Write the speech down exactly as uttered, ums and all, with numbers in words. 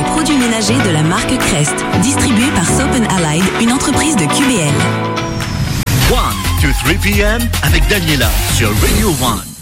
produit ménager de la marque Crest, distribué par Soap and Allied, une entreprise de Q B L. one to three p m avec Daniela sur Radio One.